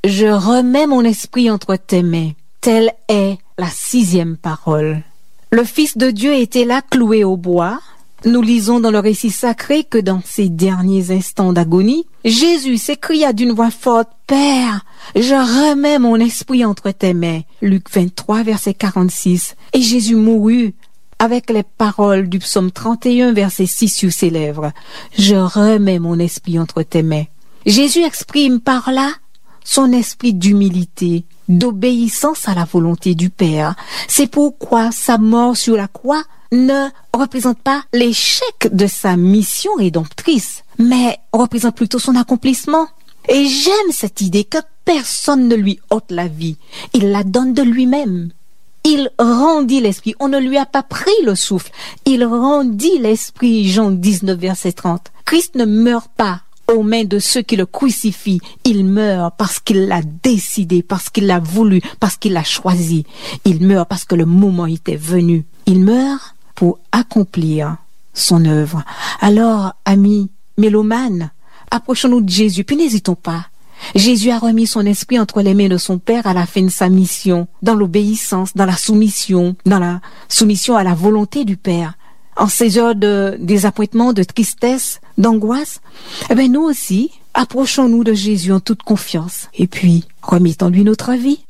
Je remets mon esprit entre tes mains. Telle est la 6e parole. Le Fils de Dieu était là cloué au bois. Nous lisons dans le récit sacré que dans ces derniers instants d'agonie, Jésus s'écria d'une voix forte, « Père, je remets mon esprit entre tes mains. » Luc 23, verset 46. Et Jésus mourut avec les paroles du psaume 31, verset 6 sur ses lèvres. « Je remets mon esprit entre tes mains. » Jésus exprime par là son esprit d'humilité, d'obéissance à la volonté du Père. C'est pourquoi sa mort sur la croix ne représente pas l'échec de sa mission rédemptrice, mais représente plutôt son accomplissement. Et j'aime cette idée que personne ne lui ôte la vie. Il la donne de lui-même. Il rendit l'esprit. On ne lui a pas pris le souffle. Il rendit l'esprit. Jean 19, verset 30. Christ ne meurt pas aux mains de ceux qui le crucifient. Il meurt parce qu'il l'a décidé, parce qu'il l'a voulu, parce qu'il l'a choisi. Il meurt parce que le moment était venu. Il meurt pour accomplir son œuvre. Alors, amis mélomanes, approchons-nous de Jésus, puis n'hésitons pas. Jésus a remis son esprit entre les mains de son Père à la fin de sa mission, dans l'obéissance, dans la soumission à la volonté du Père. En ces heures de désappointement, de tristesse, d'angoisse, nous aussi, approchons-nous de Jésus en toute confiance. Et puis, remettons-lui notre vie.